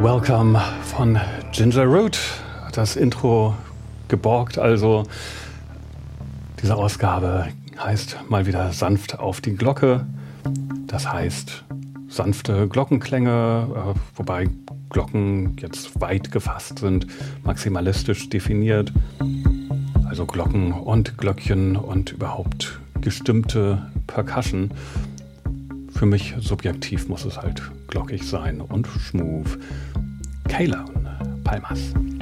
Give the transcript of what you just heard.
Welcome von Ginger Root. Das Intro geborgt, also diese Ausgabe heißt mal wieder sanft auf die Glocke. Das heißt sanfte Glockenklänge, wobei Glocken jetzt weit gefasst sind, maximalistisch definiert. Also Glocken und Glöckchen und überhaupt gestimmte Percussion. Für mich subjektiv muss es halt glockig sein und smooth. Kayla Palmas.